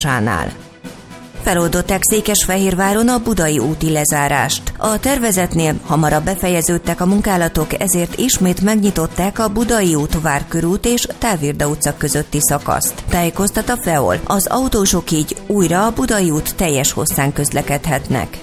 Feloldották Székesfehérváron a Budai úti lezárást. A tervezetnél hamarabb befejeződtek a munkálatok, ezért ismét megnyitották a Budai út, Várkörút és Tálvirda utca közötti szakaszt. Tájékoztat a FEOL. Az autósok így újra a Budai út teljes hosszán közlekedhetnek.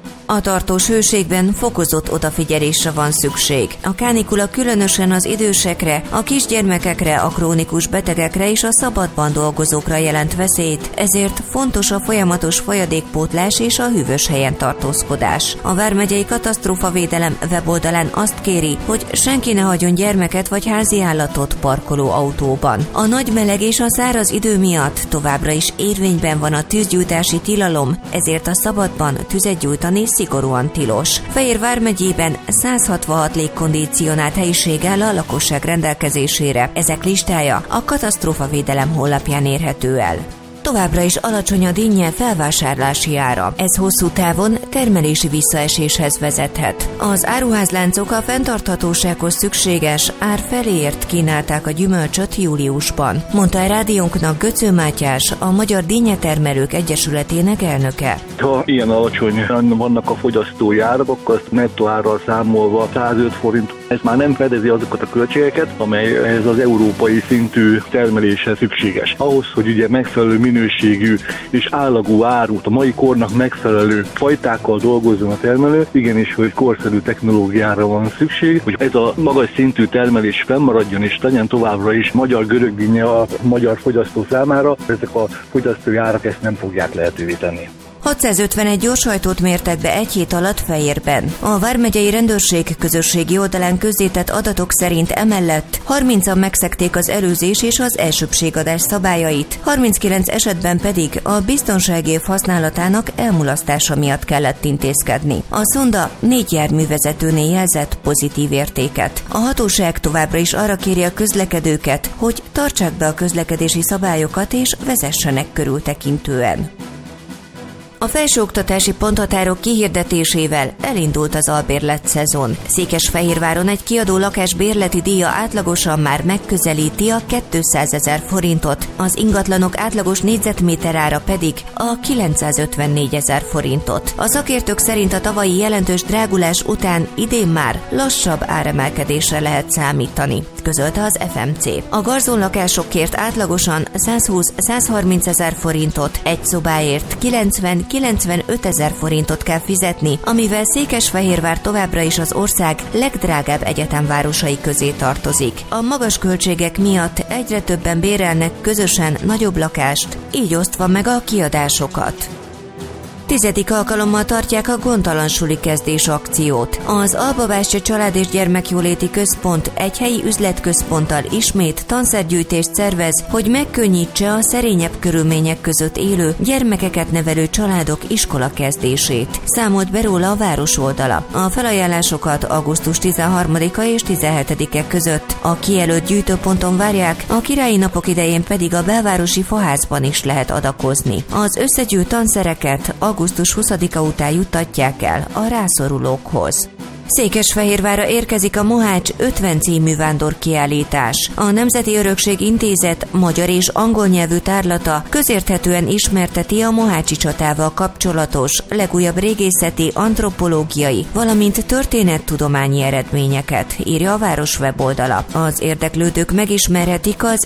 A tartós hőségben fokozott odafigyelésre van szükség. A kánikula különösen az idősekre, a kisgyermekekre, a krónikus betegekre és a szabadban dolgozókra jelent veszélyt, ezért fontos a folyamatos folyadékpótlás és a hűvös helyen tartózkodás. A Vármegyei Katasztrófavédelem weboldalán azt kéri, hogy senki ne hagyjon gyermeket vagy háziállatot parkoló autóban. A nagy meleg és a száraz idő miatt továbbra is érvényben van a tűzgyújtási tilalom, ezért a szabadban tüzet gyújtani szigorúan tilos. Fejér vármegyében 166 légkondicionált helyiség áll a lakosság rendelkezésére. Ezek listája a katasztrófavédelem honlapján érhető el. Továbbra is alacsony a dinnye felvásárlási ára. Ez hosszú távon termelési visszaeséshez vezethet. Az áruházláncok a fenntarthatósághoz szükséges ár feléért kínálták a gyümölcsöt júliusban, mondta a rádiónknak Göcző Mátyás, a Magyar Dinnyetermelők Egyesületének elnöke. Ha ilyen alacsonyan vannak a fogyasztói árak, akkor azt nettó árral számolva 105 forint. Ez már nem fedezi azokat a költségeket, amelyhez az európai szintű termeléshez szükséges. Ahhoz, hogy ugye megfelelő minőségű és állagú árut, a mai kornak megfelelő fajtákkal dolgozzon a termelő, igenis, hogy korszerű technológiára van szükség, hogy ez a magas szintű termelés fennmaradjon és legyen továbbra is magyar görögdinnye a magyar fogyasztó számára, ezek a fogyasztói árak ezt nem fogják lehetővé tenni. 651 gyorshajtót mértek be egy hét alatt Fejérben. A Vármegyei Rendőrség közösségi oldalán közzétett adatok szerint emellett 30-an megszegték az előzés és az elsőbbségadás szabályait, 39 esetben pedig a biztonsági év használatának elmulasztása miatt kellett intézkedni. A szonda 4 járművezetőnél jelzett pozitív értéket. A hatóság továbbra is arra kéri a közlekedőket, hogy tartsák be a közlekedési szabályokat és vezessenek körültekintően. A felsőoktatási ponthatárok kihirdetésével elindult az albérlet szezon. Székesfehérváron egy kiadó lakás bérleti díja átlagosan már megközelíti a 200 000 forintot, az ingatlanok átlagos négyzetméter ára pedig a 954 000 forintot. A szakértők szerint a tavalyi jelentős drágulás után idén már lassabb áremelkedésre lehet számítani, közölte az FMC. A garzonlakásokért átlagosan 120-130 000 forintot, egy szobáért 90-95 000 forintot kell fizetni, amivel Székesfehérvár továbbra is az ország legdrágább egyetemvárosai közé tartozik. A magas költségek miatt egyre többen bérelnek közösen nagyobb lakást, így osztva meg a kiadásokat. 10. alkalommal tartják a Gondtalan suli kezdés akciót. Az Albabástya Család és Gyermekjóléti Központ egy helyi üzletközponttal ismét tanszergyűjtést szervez, hogy megkönnyítse a szerényebb körülmények között élő, gyermekeket nevelő családok iskola kezdését. Számolt be róla a város oldala. A felajánlásokat augusztus 13-a és 17-e között a kijelölt gyűjtőponton várják, a királyi napok idején pedig a belvárosi faházban is lehet adakozni. Az összegyűjt tanszereket augusztus 20-a után juttatják el a rászorulókhoz. Székesfehérvárra érkezik a Mohács 50 című vándorkiállítás. A Nemzeti Örökség Intézet magyar és angol nyelvű tárlata közérthetően ismerteti a mohácsi csatával kapcsolatos legújabb régészeti, antropológiai, valamint történettudományi eredményeket, írja a város weboldala. Az érdeklődők megismerhetik az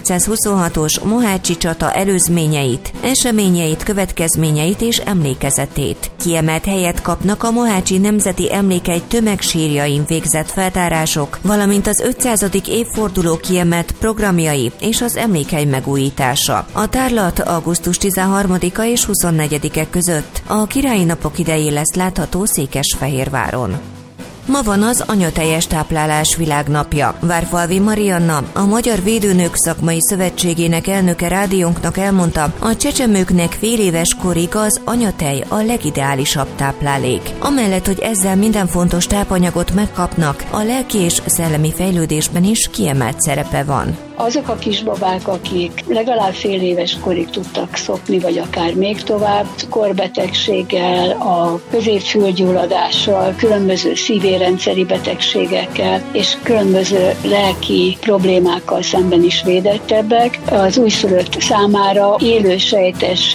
1526-os mohácsi csata előzményeit, eseményeit, következményeit és emlékezetét. Kiemelt helyet kapnak a mohácsi nemzeti emlékei tömegsírjain végzett feltárások, valamint az 500. évforduló kiemelt programjai és az emlékhely megújítása. A tárlat augusztus 13-a és 24-e között a királyi napok idején lesz látható Székesfehérváron. Ma van az anyatejes táplálás világnapja. Várfalvi Marianna, a Magyar Védőnők Szakmai Szövetségének elnöke rádiónknak elmondta, a csecsemőknek féléves korig az anyatej a legideálisabb táplálék. Amellett, hogy ezzel minden fontos tápanyagot megkapnak, a lelki és szellemi fejlődésben is kiemelt szerepe van. Azok a kisbabák, akik legalább fél éves korig tudtak szopni, vagy akár még tovább, cukorbetegséggel, a középfülgyulladással, különböző szívérendszeri betegségekkel és különböző lelki problémákkal szemben is védettebbek. Az újszülött számára élősejtes